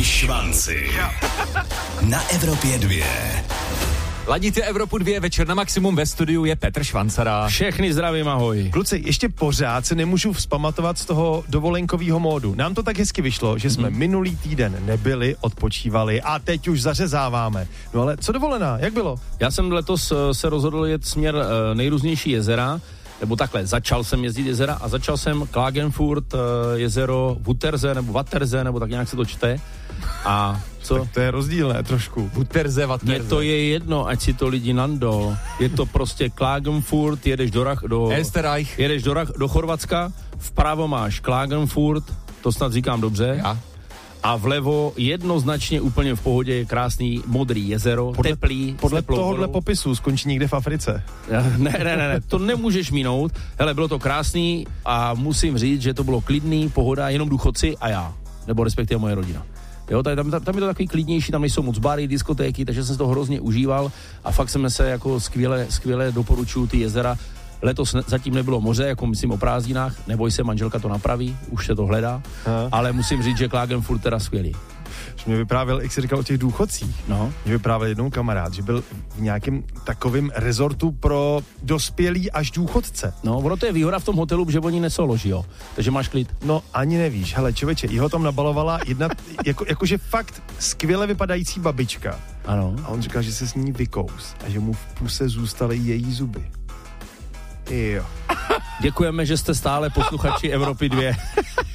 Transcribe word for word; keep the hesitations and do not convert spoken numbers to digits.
Švanci na Evropě dvě. Ladíte Evropu dvě, večer na maximum, ve studiu je Petr Švancara. Všechny zdravím, ahoj. Kluci, ještě pořád se nemůžu vzpamatovat z toho dovolenkového módu. Nám to tak hezky vyšlo, že jsme mm. minulý týden nebyli, odpočívali a teď už zařezáváme. No ale co dovolená, jak bylo? Já jsem letos se rozhodl jet směr nejrůznější jezera, nebo takhle, začal jsem jezdit jezera a začal jsem Klagenfurt, jezero Wuttersee, nebo Wattersee, nebo tak nějak se to čte. A co? Tak to je rozdílné trošku. Wuttersee, Wattersee. Mně to je jedno, ať si to lidi nando. Je to prostě Klagenfurt, jedeš do, Rach, do, Österreich. jedeš do, Rach, do Chorvatska, vpravo máš Klagenfurt, to snad říkám dobře. Ja. A vlevo jednoznačně úplně v pohodě je krásný modrý jezero, podle, teplý. Podle tohohle popisu skončí někde v Africe. Ne, ne, ne, ne, to nemůžeš minout. Hele, bylo to krásný a musím říct, že to bylo klidný, pohoda, jenom důchodci a já, nebo respektive moje rodina. Jo, tam, tam, tam je to takový klidnější, tam nejsou moc bary, diskotéky, takže jsem to hrozně užíval a fakt jsem se jako skvěle, skvěle doporučuju ty jezera. Letos ne, zatím nebylo moře, jako myslím o prázdninách, neboj se, manželka to napraví, už se to hledá, Aha. ale musím říct, že Klagenfurt teda skvělý. Mě vyprávěl, jak jsi říkal o těch důchodcích, no. Mě vyprávěl jednou kamarád, že byl v nějakém takovém rezortu pro dospělý až důchodce. No, ono to je výhoda v tom hotelu, že oni nesoloží, jo, takže máš klid. No, ani nevíš, hele, člověče, jeho tam nabalovala jedna, jako, jakože fakt skvěle vypadající babička. Ano. A on říkal, že se s ní vykous a že mu v puse zůstaly její zuby. Jo. Děkujeme, že jste stále posluchači Evropy dvě.